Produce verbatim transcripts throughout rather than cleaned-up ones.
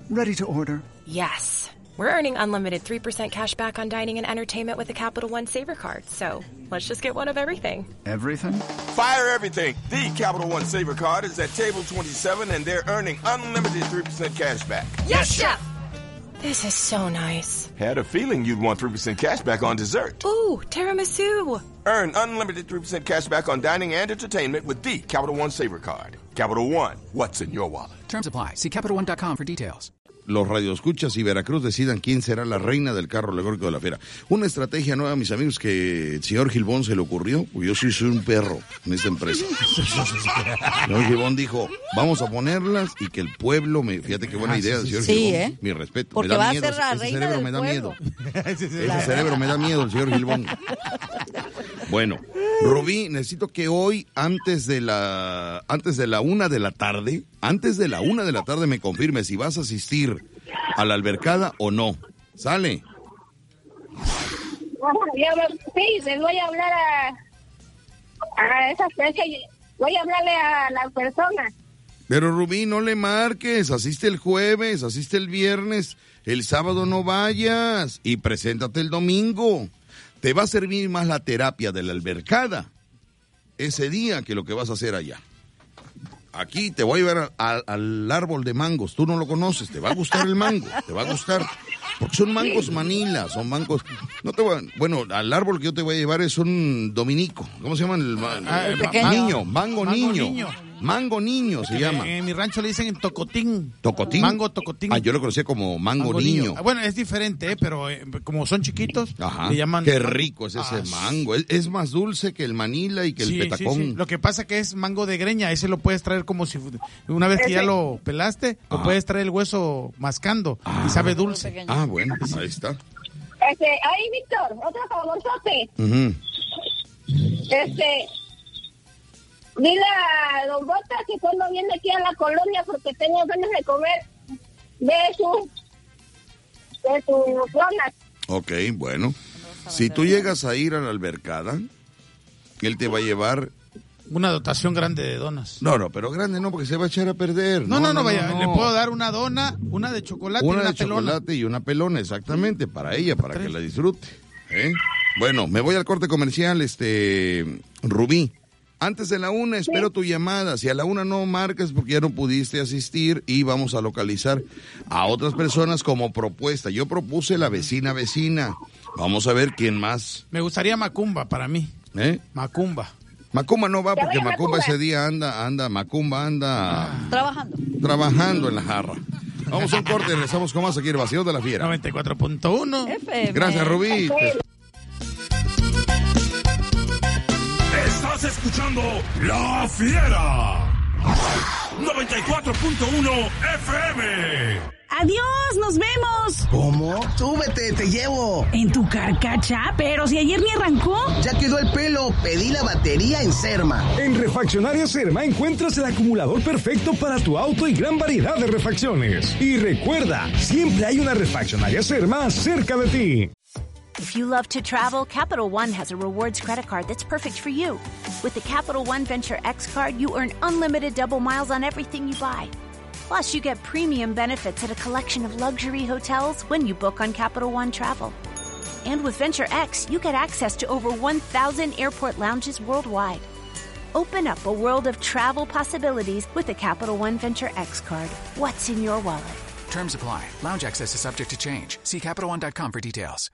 Ready to order. Yes. We're earning unlimited three percent cash back on dining and entertainment with the Capital One Saver Card. So let's just get one of everything. Everything? Fire everything. The Capital One Saver Card is at table twenty-seven, and they're earning unlimited three percent cash back. Yes, Chef! This is so nice. Had a feeling you'd want three percent cash back on dessert. Ooh, tiramisu. Earn unlimited three percent cash back on dining and entertainment with the Capital One Saver Card. Capital One, what's in your wallet? Terms apply. See Capital One dot com for details. Los radioescuchas y Veracruz decidan quién será la reina del carro alegórico de la feria. Una estrategia nueva, mis amigos, que el señor Gilbón se le ocurrió, porque yo sí soy un perro en esta empresa. El señor Gilbón dijo, vamos a ponerlas y que el pueblo, me, fíjate qué buena idea del señor sí, Gilbón, ¿eh? Mi respeto. Porque me da va miedo, a ser la ese reina cerebro del me da pueblo. miedo. Ese cerebro me da miedo, el señor Gilbón. Bueno, Rubí, necesito que hoy, antes de la, antes de la una de la tarde, antes de la una de la tarde me confirmes si vas a asistir a la albercada o no. ¿Sale? Sí, les voy a hablar a, a esa fecha. Voy a hablarle a las personas. Pero Rubí, no le marques. Asiste el jueves, asiste el viernes. El sábado no vayas. Y preséntate el domingo. Te va a servir más la terapia de la albercada ese día que lo que vas a hacer allá. Aquí te voy a llevar a, a, al árbol de mangos. Tú no lo conoces. Te va a gustar el mango. Te va a gustar. Porque son mangos Manila. Son mangos. No te voy a, bueno, al árbol que yo te voy a llevar es un dominico. ¿Cómo se llama? El, ah, el pequeño. Niño. Mango, Mango niño. niño. Mango niño se en, llama. En mi rancho le dicen tocotín. ¿Tocotín? Mango tocotín. Ah, yo lo conocía como mango, Mango niño. niño. Bueno, es diferente, ¿eh? Pero eh, como son chiquitos, Ajá. le llaman... Qué rico es ese Ah, mango. Es, es más dulce que el Manila y que sí, el petacón. sí, sí. Lo que pasa que es mango de greña. Ese lo puedes traer como si... Una vez que ya lo pelaste, Ajá. lo puedes traer el hueso mascando Ah. y sabe dulce. Ah, bueno, ahí está. Este, ahí, Víctor, otro favorzote. Uh-huh. Este, dile a Don Botas que cuando viene aquí a la colonia, porque tengo ganas de comer de su, de sus donas. Ok, bueno. Si tú llegas a ir a la albercada, él te va a llevar... Una dotación grande de donas. No, no, pero grande no, porque se va a echar a perder. No, no, no, vaya. Le puedo dar una dona, una de chocolate Una y una de pelona. chocolate y una pelona, exactamente, para ella, para que la disfrute. ¿eh? Bueno, me voy al corte comercial, este, Rubí. Antes de la una, espero tu llamada. Si a la una no marcas porque ya no pudiste asistir, y vamos a localizar a otras personas como propuesta. Yo propuse la vecina vecina. Vamos a ver quién más. Me gustaría Macumba para mí. ¿Eh? Macumba. Macumba no va porque vaya Macumba Macumba. ese día anda, anda, Macumba anda Trabajando. trabajando en la jarra. Vamos a un corte, regresamos con más aquí en el Vacío de la Fiera. noventa y cuatro punto uno. F M. Gracias, Rubí. Estás escuchando La Fiera. noventa y cuatro punto uno F M. ¡Adiós! ¡Nos vemos! ¿Cómo? Súbete, te llevo. ¿En tu carcacha? Pero si ayer ni arrancó. Ya quedó el pelo, pedí la batería en Serma. En Refaccionario Serma encuentras el acumulador perfecto para tu auto y gran variedad de refacciones. Y recuerda, siempre hay una refaccionaria Serma cerca de ti. If you love to travel, Capital One has a rewards credit card that's perfect for you. With the Capital One Venture X card, you earn unlimited double miles on everything you buy. Plus, you get premium benefits at a collection of luxury hotels when you book on Capital One Travel. And with Venture X, you get access to over one thousand airport lounges worldwide. Open up a world of travel possibilities with the Capital One Venture X card. What's in your wallet? Terms apply. Lounge access is subject to change. See Capital One dot com for details.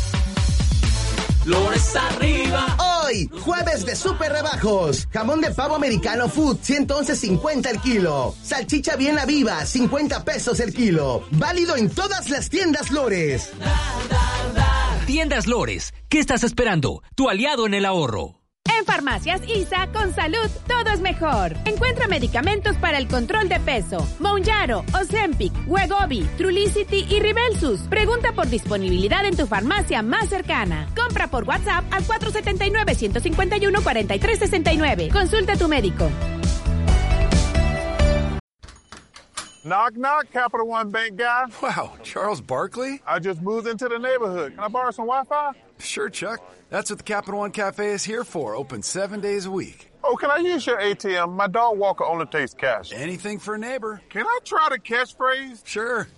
Flores arriba. Hoy, jueves de super rebajos. Jamón de pavo americano food, ciento once cincuenta el kilo. Salchicha Viena viva, cincuenta pesos el kilo. Válido en todas las tiendas Lores. Tiendas Lores, ¿qué estás esperando? Tu aliado en el ahorro. En Farmacias I S A, con salud, todo es mejor. Encuentra medicamentos para el control de peso. Mounjaro, Ozempic, Wegovy, Trulicity y Ribelsus. Pregunta por disponibilidad en tu farmacia más cercana. Compra por WhatsApp al cuatro siete nueve, uno cinco uno, cuatro tres seis nueve. Consulta a tu médico. Knock, knock, Capital One Bank guy. Wow, Charles Barkley? I just moved into the neighborhood. Can I borrow some Wi-Fi? Sure, Chuck. That's what the Capital One Cafe is here for, open seven days a week. Oh, can I use your A T M? My dog walker only takes cash. Anything for a neighbor. Can I try the catchphrase? Sure.